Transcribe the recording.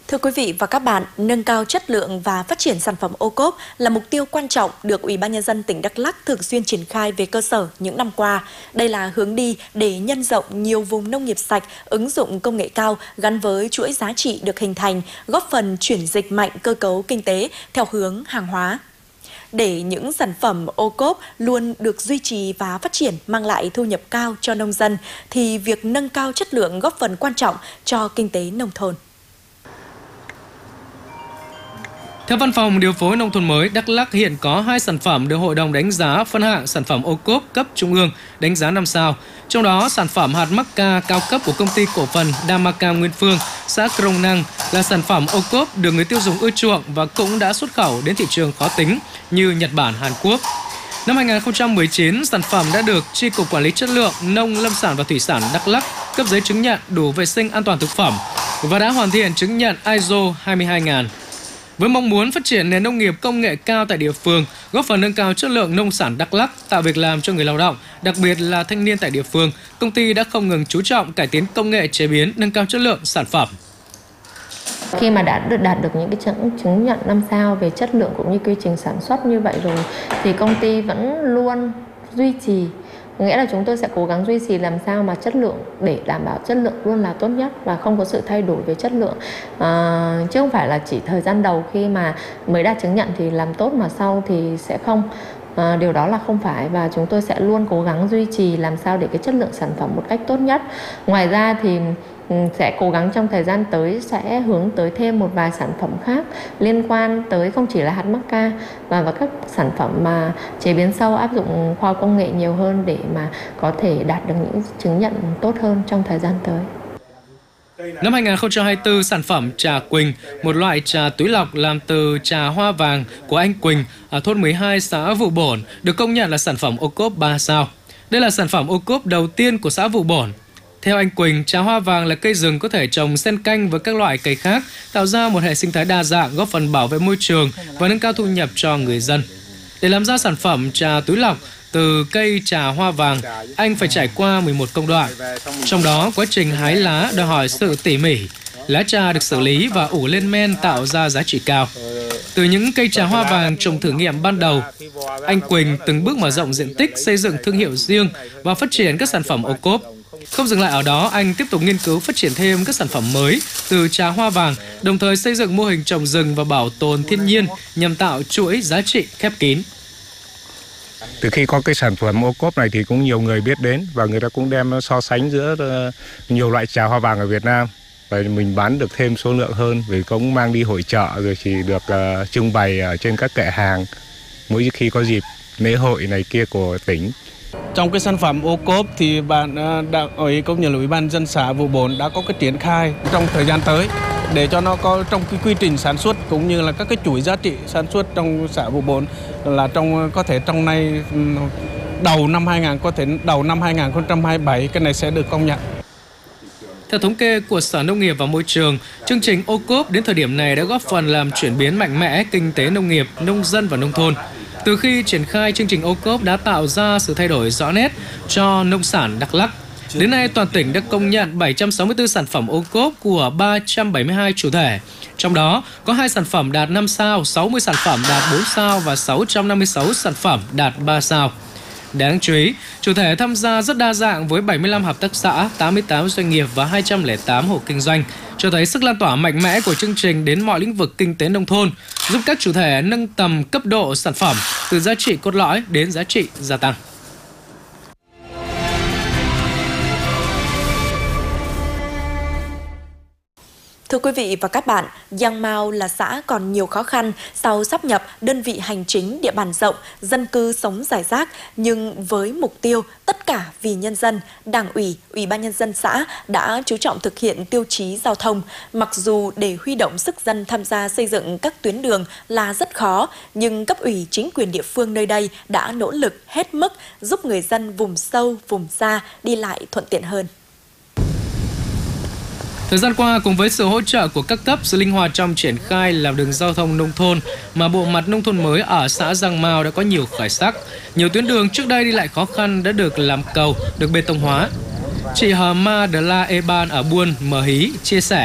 Thưa quý vị và các bạn, nâng cao chất lượng và phát triển sản phẩm ô cốp là mục tiêu quan trọng được Ủy ban Nhân dân tỉnh Đắk Lắk thường xuyên triển khai về cơ sở những năm qua. Đây là hướng đi để nhân rộng nhiều vùng nông nghiệp sạch, ứng dụng công nghệ cao gắn với chuỗi giá trị được hình thành, góp phần chuyển dịch mạnh cơ cấu kinh tế theo hướng hàng hóa. Để những sản phẩm ô cốp luôn được duy trì và phát triển mang lại thu nhập cao cho nông dân, thì việc nâng cao chất lượng góp phần quan trọng cho kinh tế nông thôn. Theo Văn phòng Điều phối Nông thôn mới, Đắk Lắk hiện có 2 sản phẩm được Hội đồng đánh giá phân hạng sản phẩm ô cốp cấp trung ương đánh giá 5 sao. Trong đó, sản phẩm hạt mắc ca cao cấp của công ty cổ phần Damaca Nguyên Phương, xã Krông Năng là sản phẩm ô cốp được người tiêu dùng ưa chuộng và cũng đã xuất khẩu đến thị trường khó tính như Nhật Bản, Hàn Quốc. Năm 2019, sản phẩm đã được Chi cục Quản lý Chất lượng Nông lâm sản và Thủy sản Đắk Lắk cấp giấy chứng nhận đủ vệ sinh an toàn thực phẩm và đã hoàn thiện chứng nhận ISO 22000. Với mong muốn phát triển nền nông nghiệp công nghệ cao tại địa phương, góp phần nâng cao chất lượng nông sản Đắk Lắk, tạo việc làm cho người lao động, đặc biệt là thanh niên tại địa phương, công ty đã không ngừng chú trọng cải tiến công nghệ chế biến, nâng cao chất lượng sản phẩm. Khi mà đã đạt được những cái chứng nhận 5 sao về chất lượng cũng như quy trình sản xuất như vậy rồi, thì công ty vẫn luôn duy trì. Nghĩa là chúng tôi sẽ cố gắng duy trì làm sao mà chất lượng để đảm bảo chất lượng luôn là tốt nhất và không có sự thay đổi về chất lượng, chứ không phải là chỉ thời gian đầu khi mà mới đạt chứng nhận thì làm tốt mà sau thì sẽ không. Điều đó là không phải, và chúng tôi sẽ luôn cố gắng duy trì làm sao để cái chất lượng sản phẩm một cách tốt nhất. Ngoài ra thì sẽ cố gắng trong thời gian tới sẽ hướng tới thêm một vài sản phẩm khác liên quan tới không chỉ là hạt mắc ca và các sản phẩm mà chế biến sâu áp dụng khoa học công nghệ nhiều hơn để mà có thể đạt được những chứng nhận tốt hơn trong thời gian tới. Năm 2024, sản phẩm trà Quỳnh, một loại trà túi lọc làm từ trà hoa vàng của anh Quỳnh ở thôn 12 xã Vụ Bổn được công nhận là sản phẩm ô cốp 3 sao. Đây là sản phẩm ô cốp đầu tiên của xã Vụ Bổn. Theo anh Quỳnh, trà hoa vàng là cây rừng có thể trồng xen canh với các loại cây khác, tạo ra một hệ sinh thái đa dạng, góp phần bảo vệ môi trường và nâng cao thu nhập cho người dân. Để làm ra sản phẩm trà túi lọc từ cây trà hoa vàng, anh phải trải qua 11 công đoạn. Trong đó, quá trình hái lá đòi hỏi sự tỉ mỉ. Lá trà được xử lý và ủ lên men tạo ra giá trị cao. Từ những cây trà hoa vàng trồng thử nghiệm ban đầu, anh Quỳnh từng bước mở rộng diện tích, xây dựng thương hiệu riêng và phát triển các sản phẩm ô cốp. Không dừng lại ở đó, anh tiếp tục nghiên cứu phát triển thêm các sản phẩm mới từ trà hoa vàng, đồng thời xây dựng mô hình trồng rừng và bảo tồn thiên nhiên nhằm tạo chuỗi giá trị khép kín. Từ khi có cái sản phẩm ô cốp này thì cũng nhiều người biết đến và người ta cũng đem so sánh giữa nhiều loại trà hoa vàng ở Việt Nam. Và mình bán được thêm số lượng hơn vì cũng mang đi hội chợ rồi thì được trưng bày ở trên các kệ hàng mỗi khi có dịp lễ hội này kia của tỉnh. Trong cái sản phẩm ô cốp thì bạn Đảng ủy cũng như là Ủy ban dân xã Vụ Bổn đã có cái triển khai trong thời gian tới để cho nó có trong cái quy trình sản xuất cũng như là các cái chuỗi giá trị sản xuất trong xã Vụ Bổn là có thể trong nay đầu năm 2027 cái này sẽ được công nhận. Theo thống kê của Sở Nông nghiệp và Môi trường, chương trình ô cốp đến thời điểm này đã góp phần làm chuyển biến mạnh mẽ kinh tế nông nghiệp, nông dân và nông thôn. Từ khi triển khai chương trình ô cốp đã tạo ra sự thay đổi rõ nét cho nông sản Đắk Lắk. Đến nay, toàn tỉnh đã công nhận 764 sản phẩm ô cốp của 372 chủ thể. Trong đó, có 2 sản phẩm đạt 5 sao, 60 sản phẩm đạt 4 sao và 656 sản phẩm đạt 3 sao. Đáng chú ý, chủ thể tham gia rất đa dạng với 75 hợp tác xã, 88 doanh nghiệp và 208 hộ kinh doanh, cho thấy sức lan tỏa mạnh mẽ của chương trình đến mọi lĩnh vực kinh tế nông thôn, giúp các chủ thể nâng tầm cấp độ sản phẩm từ giá trị cốt lõi đến giá trị gia tăng. Thưa quý vị và các bạn, Giang Mao là xã còn nhiều khó khăn sau sáp nhập đơn vị hành chính địa bàn rộng, dân cư sống rải rác, nhưng với mục tiêu tất cả vì nhân dân, Đảng ủy, Ủy ban Nhân dân xã đã chú trọng thực hiện tiêu chí giao thông. Mặc dù để huy động sức dân tham gia xây dựng các tuyến đường là rất khó, nhưng cấp ủy chính quyền địa phương nơi đây đã nỗ lực hết mức giúp người dân vùng sâu, vùng xa đi lại thuận tiện hơn. Thời gian qua, cùng với sự hỗ trợ của các cấp, sự linh hoạt trong triển khai làm đường giao thông nông thôn mà bộ mặt nông thôn mới ở xã Giang Mao đã có nhiều khởi sắc. Nhiều tuyến đường trước đây đi lại khó khăn đã được làm cầu, được bê tông hóa. Chị Hờ Ma Đờ La E Ban ở Buôn Mờ Hí chia sẻ,